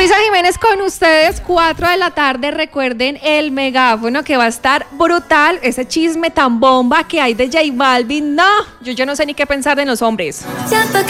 Luisa Jiménez con ustedes, 4 de la tarde. Recuerden el megáfono que va a estar brutal. Ese chisme tan bomba que hay de J Balvin. No, yo no sé ni qué pensar de los hombres.